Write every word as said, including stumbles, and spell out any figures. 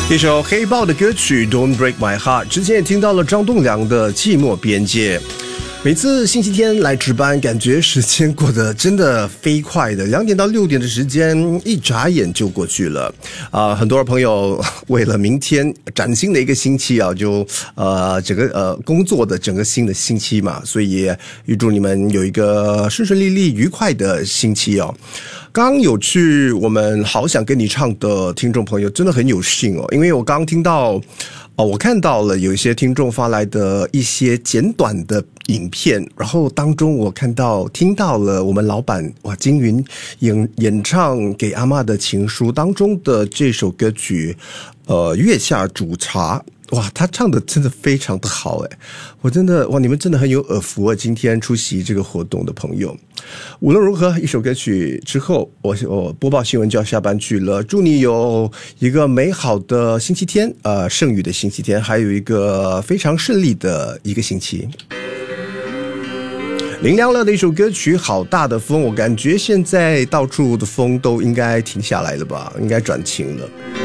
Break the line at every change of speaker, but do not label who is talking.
一首黑豹的歌曲 Don't Break My Heart， 之前也听到了张栋梁的寂寞边界。每次星期天来值班，感觉时间过得真的飞快的，两点到六点的时间一眨眼就过去了。啊、呃，很多朋友为了明天崭新的一个星期啊，就呃整个呃工作的整个新的星期嘛，所以也预祝你们有一个顺顺利利、愉快的星期哦。刚有去我们好想跟你唱的听众朋友，真的很有幸哦，因为我刚听到。哦，我看到了有一些听众发来的一些简短的影片，然后当中我看到听到了我们老板哇金云演演唱给阿嬷的情书当中的这首歌曲，呃，月下煮茶。哇，他唱的真的非常的好诶，我真的哇，你们真的很有耳福啊！今天出席这个活动的朋友，无论如何，一首歌曲之后，我我播报新闻就要下班去了。祝你有一个美好的星期天，呃，剩余的星期天，还有一个非常顺利的一个星期。林良乐的一首歌曲《好大的风》，我感觉现在到处的风都应该停下来了吧，应该转晴了。